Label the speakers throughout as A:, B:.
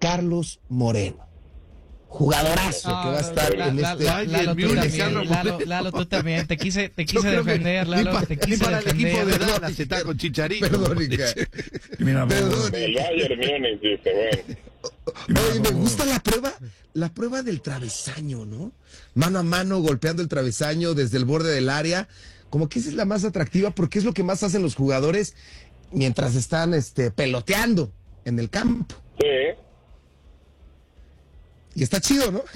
A: Carlos Moreno. Jugadorazo que va a estar en
B: Lalo, tú también. Te quise defender, Lalo. Te quise
C: para
B: defender.
C: el equipo de Dallas está con Chicharito.
A: Perdón, Ica. Perdón.
D: El Bayern Múnich dice, bueno.
A: Oye, me gusta la prueba del travesaño, ¿no? Mano a mano, golpeando el travesaño desde el borde del área. Como que esa es la más atractiva porque es lo que más hacen los jugadores mientras están peloteando en el campo.
D: Sí.
A: Y está chido, ¿no?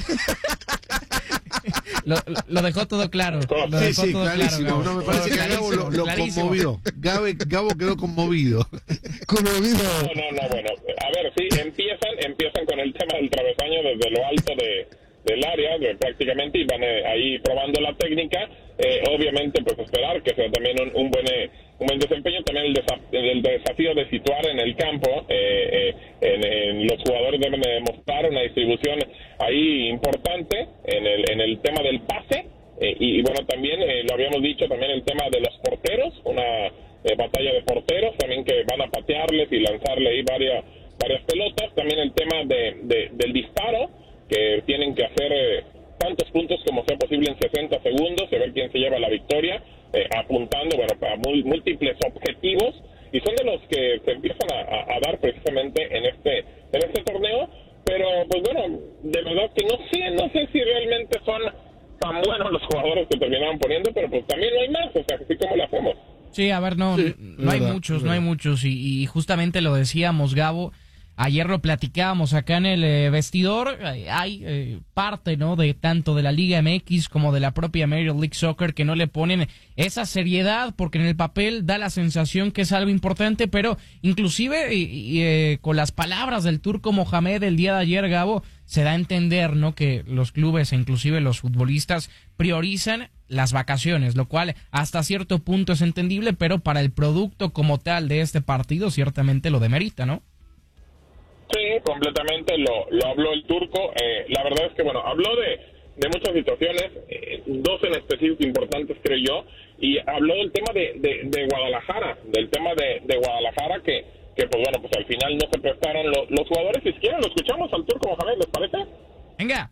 B: Lo dejó todo claro.
C: Sí, clarísimo. No, me parece que Gabo lo conmovió. Gabo quedó conmovido.
A: Conmovido.
D: No, bueno. A ver, sí, empiezan con el tema del travesaño desde lo alto del área, prácticamente, y van ahí probando la técnica. Obviamente, pues esperar que sea también un buen desempeño. También el desafío de situar en el campo. Los jugadores deben demostrar una distribución ahí importante en el tema del pase. Y bueno, también lo habíamos dicho, también el tema de los porteros, una batalla de porteros también que van a patearles y lanzarle ahí varias pelotas. También el tema del disparo, que tienen que hacer tantos puntos como sea posible en 60 segundos, y ver quién se lleva la victoria, apuntando, bueno, para múltiples objetivos, y son de los que se empiezan a dar precisamente en este torneo. Pero pues bueno, de verdad que no sé si realmente son tan buenos los jugadores que terminaron poniendo, pero pues también no hay más, o sea, así como lo hacemos.
B: Sí, a ver, no hay muchos, y justamente lo decíamos, Gabo. Ayer lo platicábamos acá en el vestidor. Hay parte, ¿no?, de tanto de la Liga MX como de la propia Major League Soccer que no le ponen esa seriedad, porque en el papel da la sensación que es algo importante, pero inclusive con las palabras del turco Mohamed el día de ayer, Gabo, se da a entender, ¿no?, que los clubes e inclusive los futbolistas priorizan las vacaciones, lo cual hasta cierto punto es entendible, pero para el producto como tal de este partido ciertamente lo demerita, ¿no?
D: Sí, completamente, lo habló el turco. La verdad es que, bueno, habló de muchas situaciones, dos en específico importantes, creo yo, y habló del tema de Guadalajara, del tema de Guadalajara, que pues bueno, pues al final no se prestaron los jugadores. Si quieren, lo escuchamos al turco Mohamed, ¿les parece?
B: Venga.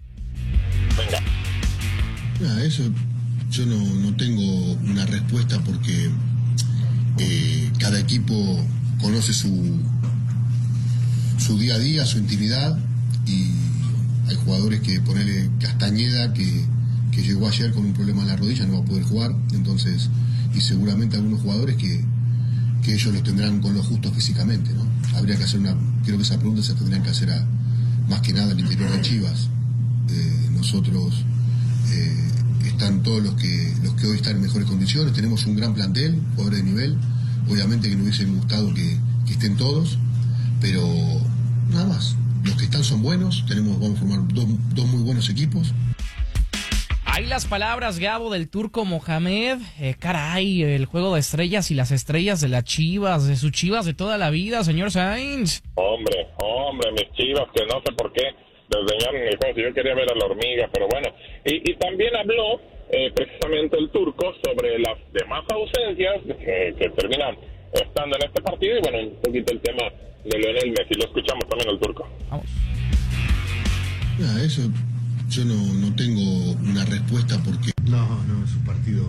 E: Eso yo no tengo una respuesta porque cada equipo conoce su día a día, su intimidad, y hay jugadores que ponele Castañeda que llegó ayer con un problema en la rodilla, no va a poder jugar, entonces, y seguramente algunos jugadores que ellos los tendrán con lo justo físicamente, ¿no? Habría que hacer creo que esa pregunta se tendrían que hacer más que nada al interior de Chivas. Nosotros están todos los que hoy están en mejores condiciones, tenemos un gran plantel, jugadores de nivel, obviamente que nos hubiese gustado que estén todos, pero nada más. Los que están son buenos, vamos a formar dos muy buenos equipos.
B: Ahí las palabras, Gabo, del turco Mohamed. Caray, el juego de estrellas y las estrellas de las Chivas, de sus Chivas de toda la vida, señor Sainz.
D: Hombre, mis Chivas, que no sé por qué desdeñaron el juego, si yo quería ver a la hormiga, pero bueno. Y también habló precisamente el turco sobre las demás ausencias que terminan estando en este partido, y bueno, un poquito el tema de Lionel Messi. Lo escuchamos también al turco.
B: Vamos.
E: Eso yo no tengo una respuesta porque no es un partido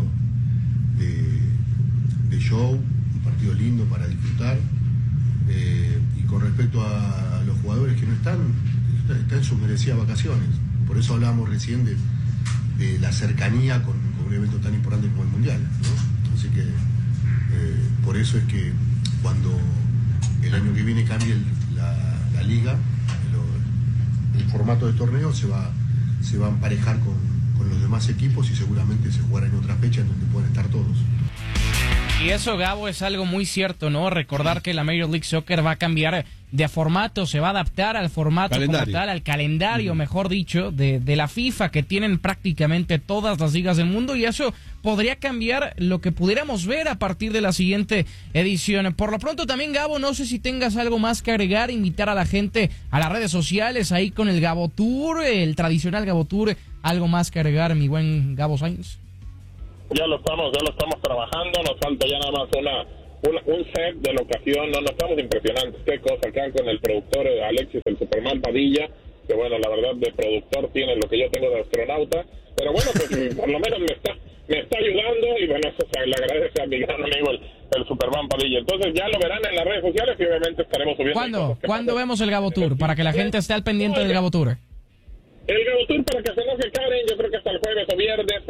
E: de show, un partido lindo para disfrutar, y con respecto a los jugadores que no están en sus merecidas vacaciones. Por eso hablábamos recién de la cercanía con un evento tan importante como el Mundial, ¿no? Así que por eso es que cuando el año que viene cambie la liga, el formato de torneo se va a emparejar con los demás equipos, y seguramente se jugará en otra fecha en donde puedan estar todos.
B: Y eso, Gabo, es algo muy cierto, ¿no? Recordar que la Major League Soccer va a cambiar de formato, se va a adaptar al formato como tal, al calendario, mejor dicho, de la FIFA, que tienen prácticamente todas las ligas del mundo, y eso podría cambiar lo que pudiéramos ver a partir de la siguiente edición. Por lo pronto también, Gabo, no sé si tengas algo más que agregar, invitar a la gente a las redes sociales, ahí con el Gabo Tour, el tradicional Gabo Tour, algo más que agregar, mi buen Gabo Sainz.
D: Ya lo estamos trabajando, nos falta ya nada más un set de la ocasión, no estamos impresionantes. Qué cosa acá con el productor Alexis, el Superman Padilla, que bueno, la verdad de productor tiene lo que yo tengo de astronauta, pero bueno, pues por lo menos me está ayudando, y bueno, eso se le agradece a mi gran amigo el Superman Padilla. Entonces ya lo verán en las redes sociales y obviamente estaremos subiendo.
B: ¿Cuándo vemos el Gabo Tour? Para que la gente esté al pendiente del Gabo Tour.
D: El Gabo Tour, para que se no se Karen, yo creo que hasta el jueves o viernes.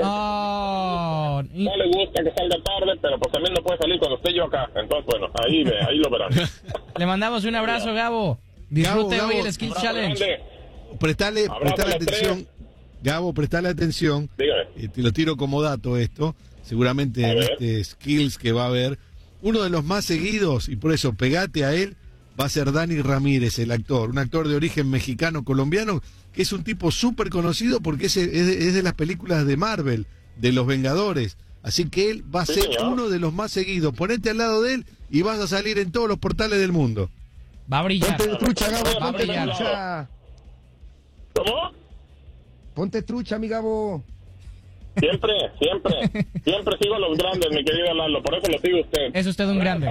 D: No le gusta que salga tarde, pero pues también no puede salir cuando esté yo acá. Entonces, bueno, ahí lo verán.
B: Le mandamos un abrazo, Gabo. Disfrute hoy el Skill Challenge.
C: Prestale atención. Gabo, prestale atención. Te lo tiro como dato esto. Seguramente en este Skills que va a haber, uno de los más seguidos, y por eso pegate a él, va a ser Dani Ramírez, el actor. Un actor de origen mexicano-colombiano, que es un tipo súper conocido porque es de las películas de Marvel, de los Vengadores. Así que él va a ser uno de los más seguidos. Ponete al lado de él y vas a salir en todos los portales del mundo.
B: Va a brillar.
A: Ponte trucha, Gabo,
B: va a brillar.
A: Trucha.
D: ¿Cómo?
A: Ponte trucha, mi Gabo.
D: Siempre sigo a los grandes, mi querido Lalo, por eso lo sigue usted.
B: Es usted un grande.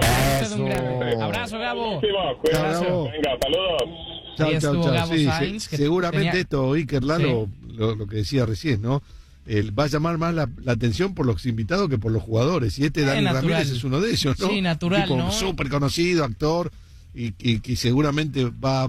B: Abrazo, Gabo.
D: Abrazo. Venga, saludos.
C: Chao. Sí, seguramente esto, Iker, Lalo, lo que decía recién, ¿no? Va a llamar más la atención por los invitados que por los jugadores. Y Dani Ramírez es uno de ellos, ¿no?
B: Sí, natural,
C: tipo, súper conocido, actor, y que seguramente va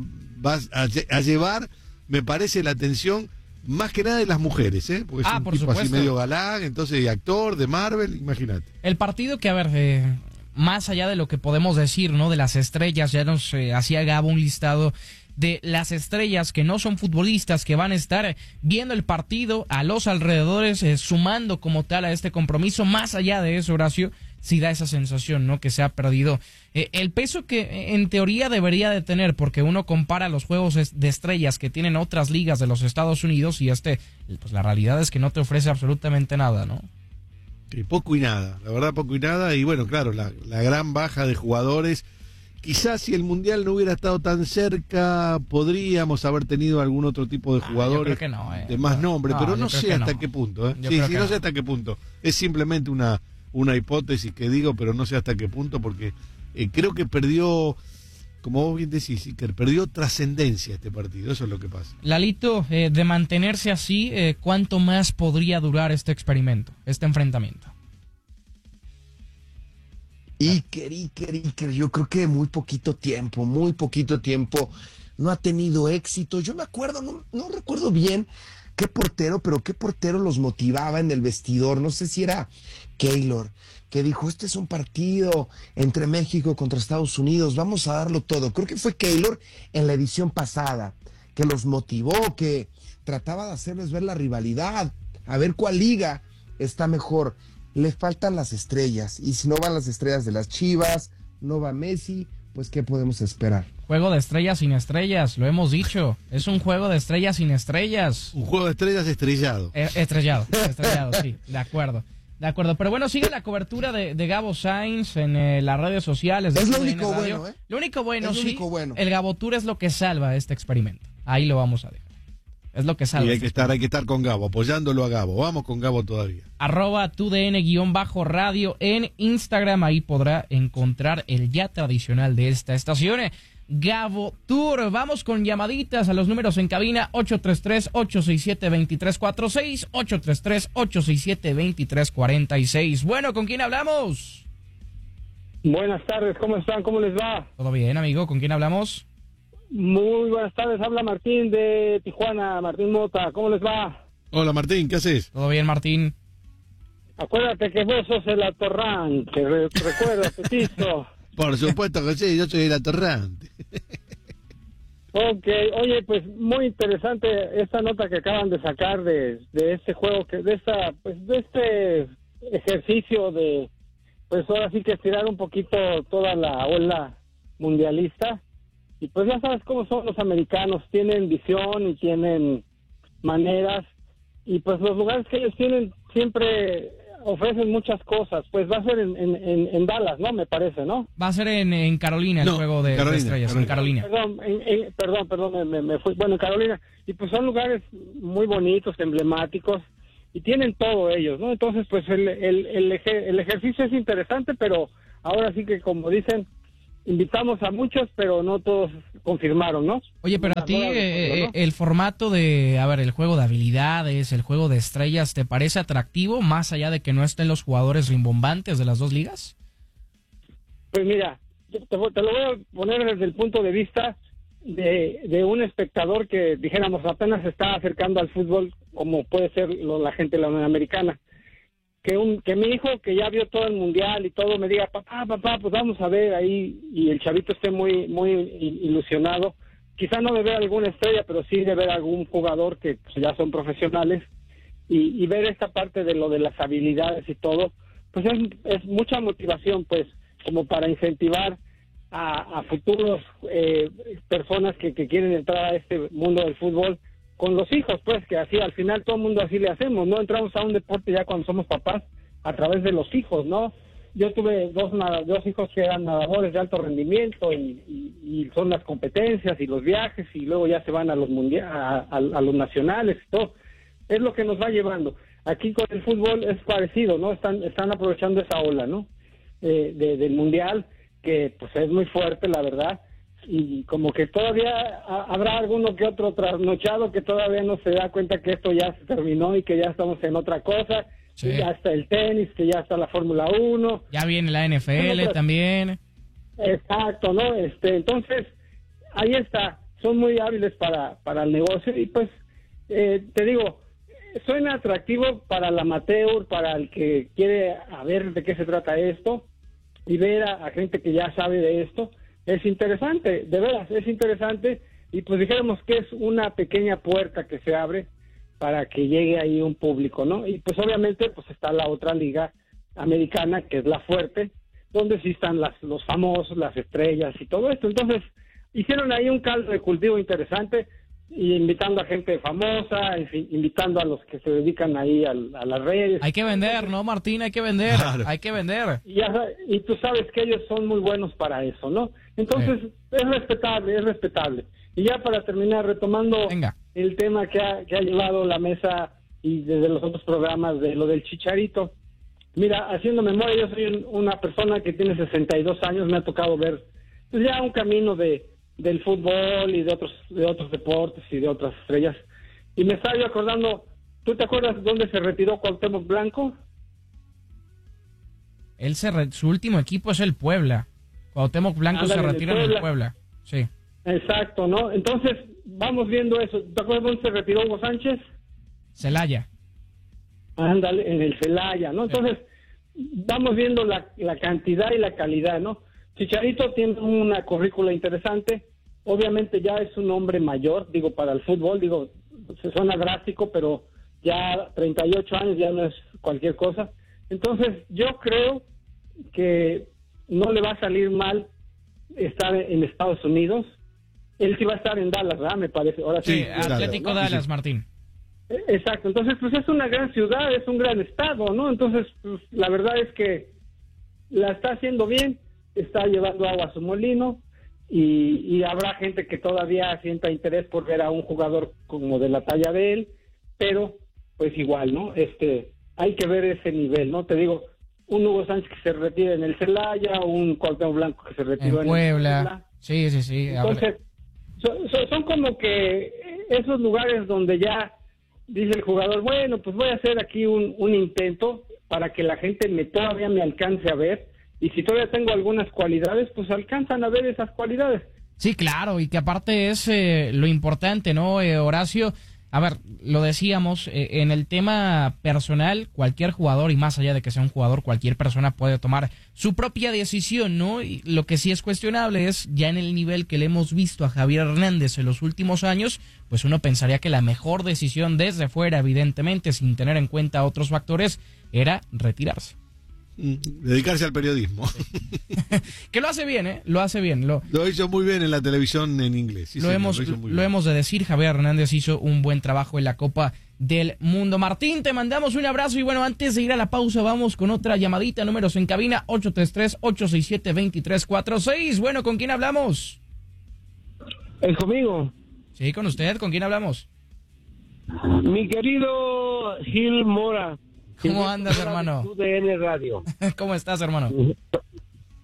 C: a llevar, me parece, la atención más que nada de las mujeres, porque es un tipo
B: supuesto.
C: Así medio galán, entonces actor de Marvel, imagínate.
B: El partido que, a ver, más allá de lo que podemos decir, ¿no? De las estrellas, ya nos hacía Gabo un listado de las estrellas que no son futbolistas, que van a estar viendo el partido a los alrededores, sumando como tal a este compromiso. Más allá de eso, Horacio, sí da esa sensación, ¿no? Que se ha perdido el peso que en teoría debería de tener, porque uno compara los juegos de estrellas que tienen otras ligas de los Estados Unidos y pues la realidad es que no te ofrece absolutamente nada, ¿no?
C: Sí, poco y nada, la verdad poco y nada, y bueno, claro, la gran baja de jugadores. Quizás si el Mundial no hubiera estado tan cerca, podríamos haber tenido algún otro tipo de jugadores de más nombre, pero no sé hasta qué punto. No sé hasta qué punto. Es simplemente una hipótesis que digo, pero no sé hasta qué punto, porque creo que perdió, como vos bien decís, Iker, perdió trascendencia este partido, eso es lo que pasa.
B: Lalito, de mantenerse así, ¿cuánto más podría durar este experimento, este enfrentamiento?
A: Iker, yo creo que muy poquito tiempo, no ha tenido éxito. Yo me acuerdo, no recuerdo bien qué portero los motivaba en el vestidor, no sé si era Keylor, que dijo, este es un partido entre México contra Estados Unidos, vamos a darlo todo. Creo que fue Keylor en la edición pasada, que los motivó, que trataba de hacerles ver la rivalidad, a ver cuál liga está mejor. Le faltan las estrellas, y si no van las estrellas de las Chivas, no va Messi, pues ¿qué podemos esperar?
B: Juego de estrellas sin estrellas, lo hemos dicho, es un juego de estrellas sin estrellas.
C: Un juego de estrellas estrellado.
B: Estrellado, sí, de acuerdo, pero bueno, sigue la cobertura de Gabo Sainz en las redes sociales.
A: Es lo único bueno,
B: Lo único bueno,
A: es lo único bueno.
B: El Gabo Tour es lo que salva este experimento, ahí lo vamos a dejar. Es lo que salva.
C: Y hay que estar con Gabo, apoyándolo a Gabo. Vamos con Gabo todavía.
B: @tudn_radio en Instagram. Ahí podrá encontrar el ya tradicional de esta estación, Gabo Tour. Vamos con llamaditas a los números en cabina: 833-867-2346, 833-867-2346. Bueno, ¿con quién hablamos?
F: Buenas tardes, ¿cómo están? ¿Cómo les va?
B: Todo bien, amigo. ¿Con quién hablamos?
F: Muy buenas tardes, habla Martín de Tijuana, Martín Mota, ¿cómo les va?
C: Hola Martín, ¿qué haces?
B: Todo bien, Martín.
F: Acuérdate que vos sos el atorrante, recuerda, Petizo.
C: Por supuesto que sí, yo soy el atorrante.
F: Ok, oye, pues muy interesante esta nota que acaban de sacar de este juego, de este ejercicio de, pues ahora sí que estirar un poquito toda la ola mundialista. Y pues ya sabes cómo son los americanos, tienen visión y tienen maneras, y pues los lugares que ellos tienen siempre ofrecen muchas cosas. Pues va a ser en Dallas, ¿no? Me parece, ¿no?
B: Va a ser en Carolina, el juego de estrellas, en Carolina.
F: Perdón, me fui. Bueno, en Carolina. Y pues son lugares muy bonitos, emblemáticos, y tienen todo ellos, ¿no? Entonces, pues el ejercicio es interesante, pero ahora sí que como dicen, invitamos a muchos, pero no todos confirmaron, ¿no?
B: Oye, pero a ti el formato de, el juego de habilidades, el juego de estrellas, ¿te parece atractivo más allá de que no estén los jugadores rimbombantes de las dos ligas?
F: Pues mira, te lo voy a poner desde el punto de vista de un espectador que, dijéramos, apenas se está acercando al fútbol, como puede ser la gente de la Unión Americana. Que mi hijo, que ya vio todo el mundial y todo, me diga, papá, pues vamos a ver ahí, y el chavito esté muy ilusionado, quizá no de ver alguna estrella, pero sí de ver algún jugador que pues, ya son profesionales, y ver esta parte de lo de las habilidades y todo, pues es mucha motivación, pues, como para incentivar a futuros personas que quieren entrar a este mundo del fútbol, con los hijos, pues, que así al final todo el mundo así le hacemos, ¿no? Entramos a un deporte ya cuando somos papás a través de los hijos, ¿no? Yo tuve dos hijos que eran nadadores de alto rendimiento y son las competencias y los viajes y luego ya se van a los a los nacionales y todo. Es lo que nos va llevando. Aquí con el fútbol es parecido, ¿no? Están aprovechando esa ola, ¿no? Del mundial, que pues es muy fuerte, la verdad. Y como que todavía habrá alguno que otro trasnochado que todavía no se da cuenta que esto ya se terminó y que ya estamos en otra cosa. Sí. Ya está el tenis, que ya está la Fórmula 1.
B: Ya viene la NFL también.
F: Exacto, ¿no? Entonces, ahí está. Son muy hábiles para el negocio y pues, te digo, suena atractivo para el amateur, para el que quiere ver de qué se trata esto y ver a gente que ya sabe de esto. Es interesante, de veras, es interesante, y pues dijéramos que es una pequeña puerta que se abre para que llegue ahí un público, ¿no? Y pues obviamente pues está la otra liga americana, que es la fuerte, donde sí están los famosos, las estrellas y todo esto. Entonces, hicieron ahí un caldo de cultivo interesante, y invitando a gente famosa, en fin, invitando a los que se dedican ahí a las redes.
B: Hay que vender, ¿no, Martín? Hay que vender, claro. Hay que vender.
F: Y tú sabes que ellos son muy buenos para eso, ¿no? Entonces, es respetable. Y ya para terminar, retomando el tema que ha llevado la mesa y desde los otros programas de lo del Chicharito. Mira, haciendo memoria, yo soy una persona que tiene 62 años, me ha tocado ver pues ya un camino del fútbol y de otros deportes y de otras estrellas. Y me estaba yo acordando, ¿tú te acuerdas dónde se retiró Cuauhtémoc Blanco?
B: Su último equipo es el Puebla. Cuauhtémoc Blanco se retira en el Puebla. Sí.
F: Exacto, ¿no? Entonces, vamos viendo eso. ¿Te acuerdas dónde se retiró Hugo Sánchez?
B: Celaya.
F: Ándale, en el Celaya, ¿no? Entonces, vamos viendo la cantidad y la calidad, ¿no? Chicharito tiene una currícula interesante, obviamente ya es un hombre mayor, para el fútbol, se suena drástico, pero ya 38 años ya no es cualquier cosa. Entonces, yo creo que no le va a salir mal estar en Estados Unidos. Él sí va a estar en Dallas, ¿verdad? Me parece. Ahora
B: sí, Atlético ¿no? Dallas, Martín.
F: Exacto, entonces pues es una gran ciudad, es un gran estado, ¿no? Entonces, pues, la verdad es que la está haciendo bien, está llevando agua a su molino y habrá gente que todavía sienta interés por ver a un jugador como de la talla de él, pero pues igual, ¿no? Hay que ver ese nivel, ¿no? Te digo, un Hugo Sánchez que se retira en el Celaya, un Cuauhtémoc Blanco que se retiró en
B: Puebla.
F: El Puebla.
B: Sí.
F: Entonces, son como que esos lugares donde ya dice el jugador, bueno, pues voy a hacer aquí un intento para que la gente todavía me alcance a ver. Y si todavía tengo algunas cualidades, pues alcanzan a ver esas cualidades.
B: Sí, claro, y que aparte es lo importante, ¿no, Horacio? A ver, lo decíamos, en el tema personal, cualquier jugador, y más allá de que sea un jugador, cualquier persona puede tomar su propia decisión, ¿no? Y lo que sí es cuestionable es, ya en el nivel que le hemos visto a Javier Hernández en los últimos años, pues uno pensaría que la mejor decisión desde fuera, evidentemente, sin tener en cuenta otros factores, era retirarse.
C: Dedicarse al periodismo.
B: Que lo hace bien, Lo hace bien.
C: Lo hizo muy bien en la televisión en inglés. Sí,
B: lo hemos de decir, Javier Hernández hizo un buen trabajo en la Copa del Mundo. Martín, te mandamos un abrazo y bueno, antes de ir a la pausa vamos con otra llamadita, números en cabina 833-867-2346. Bueno, ¿con quién hablamos?
F: ¿Es conmigo?
B: Sí, con usted. ¿Con quién hablamos?
F: Mi querido Gil Mora.
B: ¿Cómo andas, hermano?
F: UDN Radio.
B: ¿Cómo estás, hermano?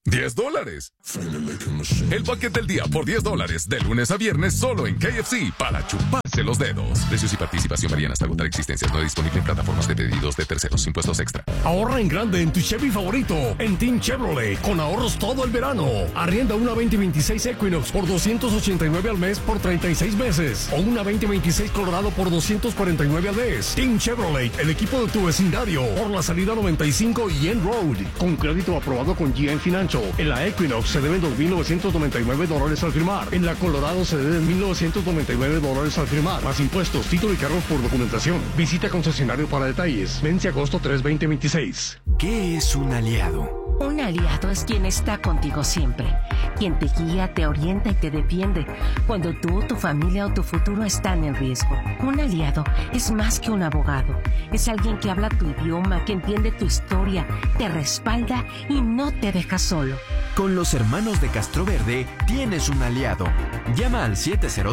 G: $10. El bucket del día por $10, de lunes a viernes solo en KFC, para chuparse los dedos. Precios y participación varían hasta agotar existencias. No disponible en plataformas de pedidos de terceros. Impuestos extra.
H: Ahorra en grande en tu Chevy favorito, en Team Chevrolet, con ahorros todo el verano. Arrienda una 2026 Equinox por $289 al mes por 36 meses. O una 2026 Colorado por $249 al mes. Team Chevrolet, el equipo de tu vecindario, por la salida 95 y End Road. Con crédito aprobado con GM Financial. En la Equinox se deben $2.999 al firmar. En la Colorado se deben $1.999 al firmar. Más impuestos, título y cargos por documentación. Visita concesionario para detalles. Vence agosto 3, 2026.
I: ¿Qué es un aliado? Un aliado es quien está contigo siempre, quien te guía, te orienta y te defiende cuando tú, tu familia o tu futuro están en riesgo. Un aliado es más que un abogado, es alguien que habla tu idioma, que entiende tu historia, te respalda y no te deja solo.
J: Con los hermanos de Castroverde tienes un aliado. Llama al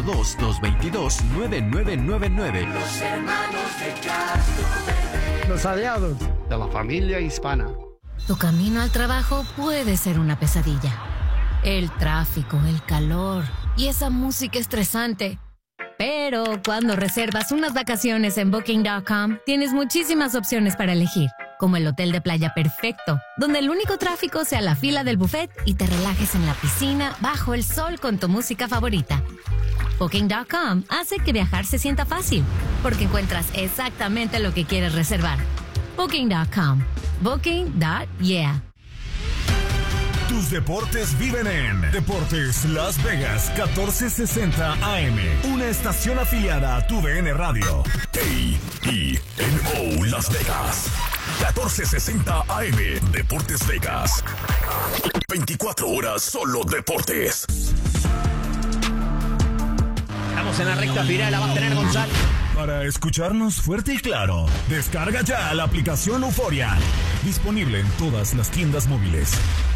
J: 702-222-9999.
K: Los hermanos de Castroverde. Los aliados de la familia hispana.
L: Tu camino al trabajo puede ser una pesadilla. El tráfico, el calor y esa música estresante. Pero cuando reservas unas vacaciones en Booking.com, tienes muchísimas opciones para elegir, como el hotel de playa perfecto, donde el único tráfico sea la fila del buffet y te relajes en la piscina bajo el sol con tu música favorita. Booking.com hace que viajar se sienta fácil, porque encuentras exactamente lo que quieres reservar. Booking.com. Booking.yeah.
H: Tus deportes viven en Deportes Las Vegas 1460 AM, una estación afiliada a tu DN Radio. KENO Las Vegas 1460 AM, Deportes Vegas. 24 horas solo deportes.
M: Estamos en la recta final, la va a tener Gonzalo.
H: Para escucharnos fuerte y claro, descarga ya la aplicación Euforia. Disponible en todas las tiendas móviles.